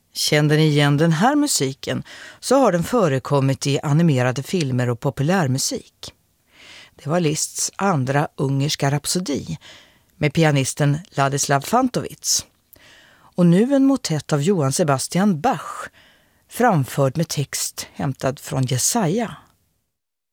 Kände ni igen den här musiken så har den förekommit i animerade filmer och populärmusik. Det var Liszts andra ungerska rapsodi med pianisten Ladislav Fantovits. Och nu en motett av Johann Sebastian Bach framförd med text hämtad från Jesaja.